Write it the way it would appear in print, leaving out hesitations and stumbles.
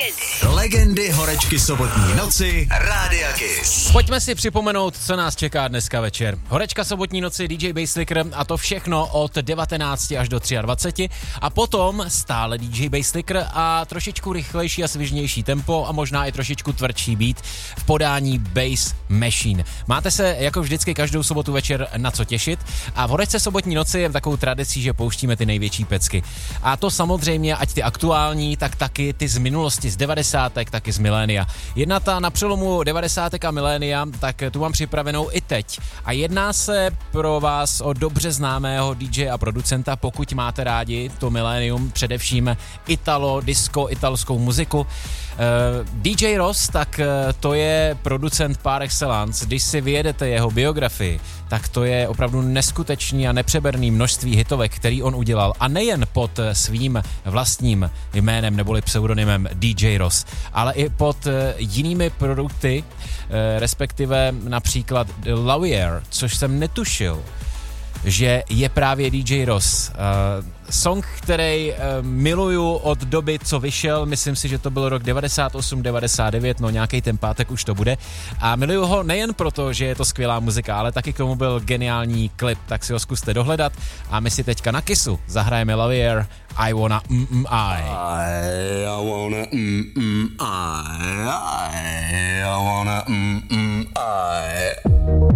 Legendy horečky sobotní noci Rádia Kiss. Pojďme si připomenout, co nás čeká dneska večer. Horečka sobotní noci, DJ Basslicker a to všechno od 19 až do 23. A potom stále DJ Basslicker a trošičku rychlejší a svižnější tempo a možná i trošičku tvrdší beat v podání Bass Machine. Máte se jako vždycky každou sobotu večer na co těšit a v Horečce sobotní noci je takovou tradicí, že pouštíme ty největší pecky. A to samozřejmě, ať ty aktuální, tak taky ty z minulosti, z 90. taky z milénia. Jedna ta na přelomu 90. a milénia, tak tu mám připravenou i teď. A jedná se pro vás o dobře známého DJ a producenta, pokud máte rádi to milénium, především italo, disco, italskou muziku. DJ Ross, tak to je producent par excellence. Když si vyjedete jeho biografii, tak to je opravdu neskutečný a nepřeberný množství hitovek, který on udělal. A nejen pod svým vlastním jménem neboli pseudonymem DJ Ross, ale i pod jinými produkty, respektive například Lavier, což jsem netušil, že je právě DJ Ross. Song, který miluju od doby, co vyšel, myslím si, že to byl rok 98, 99, no nějaký ten pátek už to bude. A miluju ho nejen proto, že je to skvělá muzika, ale taky k tomu byl geniální klip, tak si ho zkuste dohledat. A my si teďka na Kissu zahrajeme Lavier, I wanna I wanna I wanna I